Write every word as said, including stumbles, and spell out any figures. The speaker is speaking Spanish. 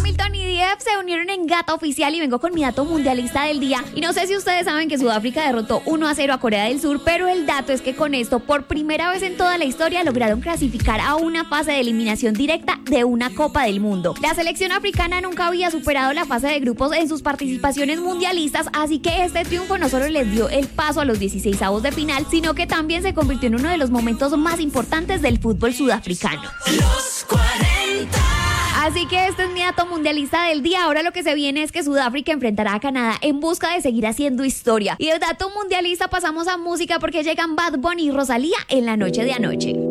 Hamilton y Diep se unieron en Gata Oficial y vengo con mi dato mundialista del día. Y no sé si ustedes saben que Sudáfrica derrotó uno a cero a Corea del Sur, pero el dato es que con esto, por primera vez en toda la historia, lograron clasificar a una fase de eliminación directa de una Copa del Mundo. La selección africana nunca había superado la fase de grupos en sus participaciones mundialistas, así que este triunfo no solo les dio el paso a los dieciseisavos de final, sino que también se convirtió en uno de los momentos más importantes del fútbol sudafricano. Los cuarenta. Así que este es mi dato mundialista del día. Ahora lo que se viene es que Sudáfrica enfrentará a Canadá en busca de seguir haciendo historia. Y del dato mundialista pasamos a música porque llegan Bad Bunny y Rosalía en la noche de anoche.